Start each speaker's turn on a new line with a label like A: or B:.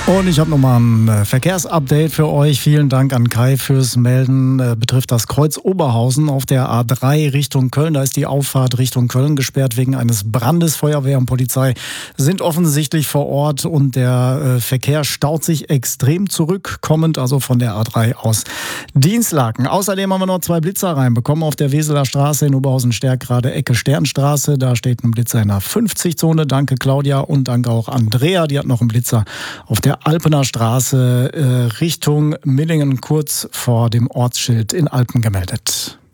A: Und ich habe nochmal ein Verkehrsupdate für euch. Vielen Dank an Kai fürs Melden. Betrifft das Kreuz Oberhausen auf der A3 Richtung Köln. Da ist die Auffahrt Richtung Köln gesperrt wegen eines Brandes. Feuerwehr und Polizei sind offensichtlich vor Ort und der Verkehr staut sich extrem zurück, kommend also von der A3 aus Dinslaken. Außerdem haben wir noch 2 Blitzer reinbekommen auf der Weseler Straße in Oberhausen-Stärk, gerade Ecke Sternstraße. Da steht ein Blitzer in der 50-Zone. Danke Claudia und danke auch Andrea. Die hat noch einen Blitzer auf der Alpener Straße Richtung Millingen, kurz vor dem Ortsschild in Alpen gemeldet.